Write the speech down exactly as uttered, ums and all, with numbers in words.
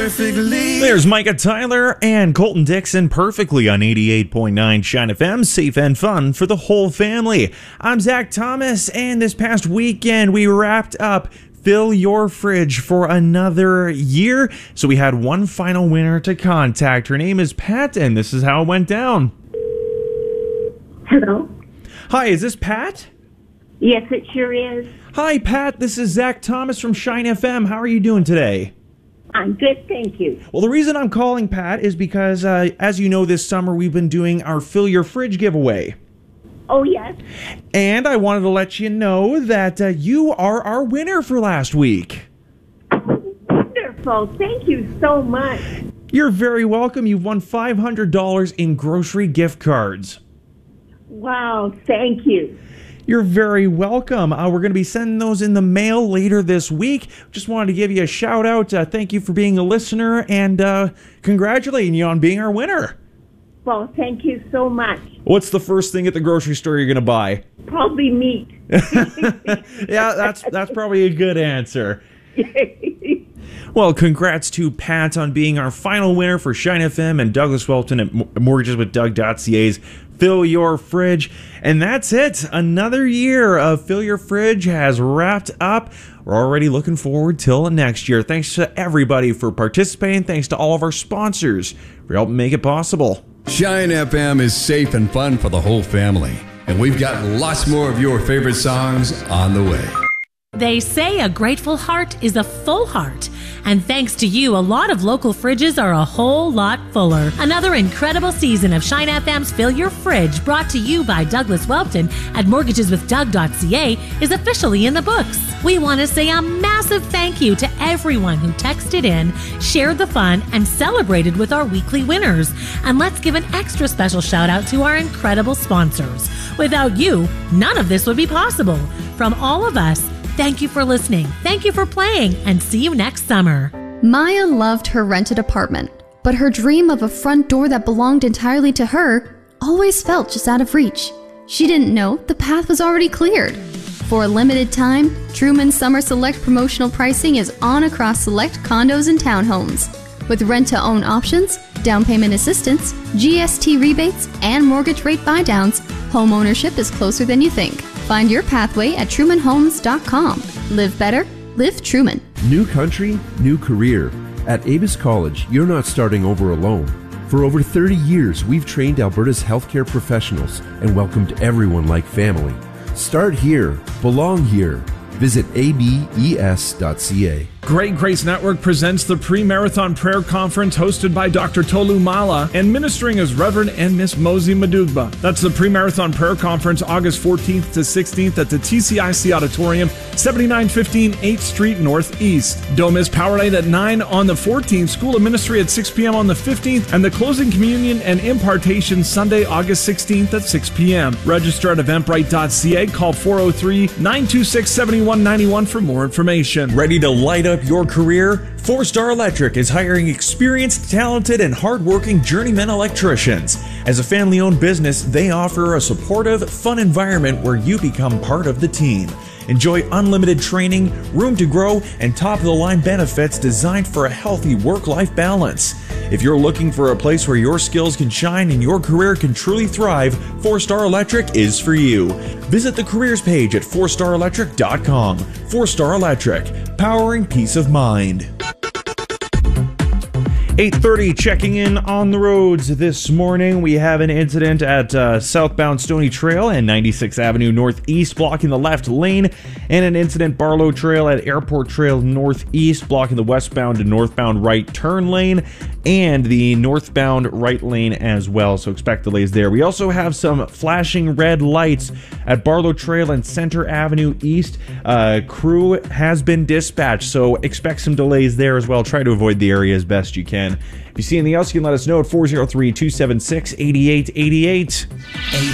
perfectly. There's Micah Tyler and Colton Dixon perfectly on eighty-eight point nine Shine F M, safe and fun for the whole family. I'm Zach Thomas, and this past weekend we wrapped up Fill Your Fridge for another year. So we had one final winner to contact. Her name is Pat, and this is how it went down. Hello? Hi, is this Pat? Yes, it sure is. Hi, Pat. This is Zach Thomas from Shine F M. How are you doing today? I'm good, thank you. Well, the reason I'm calling, Pat, is because, uh, as you know, this summer we've been doing our Fill Your Fridge giveaway. Oh, yes? And I wanted to let you know that uh, you are our winner for last week. Wonderful. Thank you so much. You're very welcome. You've won five hundred dollars in grocery gift cards. Wow, thank you. You're very welcome. Uh, we're going to be sending those in the mail later this week. Just wanted to give you a shout out. Uh, thank you for being a listener, and uh, congratulating you on being our winner. Well, thank you so much. What's the first thing at the grocery store you're going to buy? Probably meat. Yeah, that's that's probably a good answer. Well, congrats to Pat on being our final winner for Shine F M and Douglas Welton at mortgages with doug dot c a's Fill Your Fridge. And that's it. Another year of Fill Your Fridge has wrapped up. We're already looking forward till next year. Thanks to everybody for participating. Thanks to all of our sponsors for helping make it possible. Shine F M is safe and fun for the whole family. And we've got lots more of your favorite songs on the way. They say a grateful heart is a full heart. And thanks to you, a lot of local fridges are a whole lot fuller. Another incredible season of Shine F M's Fill Your Fridge, brought to you by Douglas Welton at mortgages with doug dot c a, is officially in the books. We want to say a massive thank you to everyone who texted in, shared the fun, and celebrated with our weekly winners. And let's give an extra special shout out to our incredible sponsors. Without you, none of this would be possible. From all of us, thank you for listening, thank you for playing, and see you next summer. Maya loved her rented apartment, but her dream of a front door that belonged entirely to her always felt just out of reach. She didn't know the path was already cleared. For a limited time, Truman Summer Select promotional pricing is on across select condos and townhomes. With rent-to-own options, down payment assistance, G S T rebates, and mortgage rate buydowns, home ownership is closer than you think. Find your pathway at truman homes dot com. Live better, live Truman. New country, new career. At Avis College, you're not starting over alone. For over thirty years, we've trained Alberta's healthcare professionals and welcomed everyone like family. Start here, belong here. Visit a b e s dot c a. Great Grace Network presents the Pre-Marathon Prayer Conference hosted by Doctor Tolu Mala and ministering as Reverend and Miss Mosey Madugba. That's the Pre-Marathon Prayer Conference August fourteenth to sixteenth at the T C I C Auditorium, seventy-nine fifteen eighth Street Northeast. Don't miss Power Night at nine on the fourteenth, School of Ministry at six p.m. on the fifteenth, and the closing communion and impartation Sunday, August sixteenth at six p.m. Register at eventbrite dot c a. Call four oh three, nine two six, seven one nine one for more information. Ready to light up your career? Four Star Electric is hiring experienced, talented, and hardworking journeyman electricians. As a family-owned business, they offer a supportive, fun environment where you become part of the team. Enjoy unlimited training, room to grow, and top-of-the-line benefits designed for a healthy work-life balance. If you're looking for a place where your skills can shine and your career can truly thrive, Four Star Electric is for you. Visit the careers page at four star electric dot com. Four Star Electric, powering peace of mind. eight thirty, checking in on the roads this morning. We have an incident at uh, southbound Stony Trail and ninety-sixth Avenue Northeast, blocking the left lane, and an incident Barlow Trail at Airport Trail Northeast, blocking the westbound and northbound right turn lane and the northbound right lane as well, so expect delays there. We also have some flashing red lights at Barlow Trail and Center Avenue East. Uh, crew has been dispatched, so expect some delays there as well. Try to avoid the area as best you can. If you see anything else, you can let us know at four oh three, two seven six, eight eight eight eight.